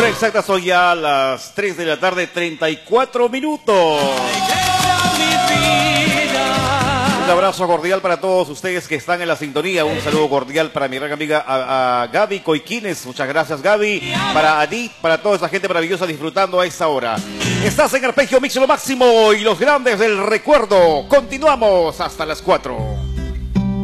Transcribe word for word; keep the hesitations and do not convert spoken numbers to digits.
Hora exacta son ya las tres de la tarde, treinta y cuatro minutos. Un abrazo cordial para todos ustedes que están en la sintonía. Un saludo cordial para mi gran amiga a, a Gaby Coiquines. Muchas gracias, Gaby. Para Adit, para toda esa gente maravillosa disfrutando a esta hora. Estás en Arpegio Mix lo máximo y los grandes del recuerdo. Continuamos hasta las cuatro.